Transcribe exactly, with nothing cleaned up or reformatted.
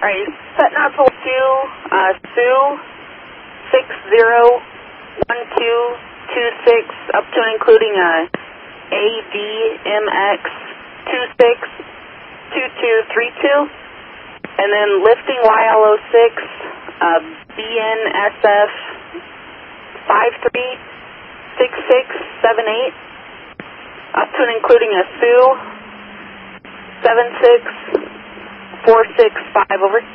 Alright, set nozzle two, uh, Sioux, six zero one two two six, up to and including uh, A D M X two six two two three two, and then lifting Y L O six, uh, B N S F five three six six seven eight, up to and including a Sioux seven six four six five, over.